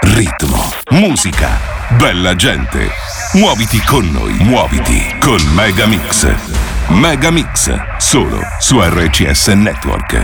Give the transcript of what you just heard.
ritmo, musica, bella gente. Muoviti con noi, muoviti con Megamix. Megamix, solo su RCS Network.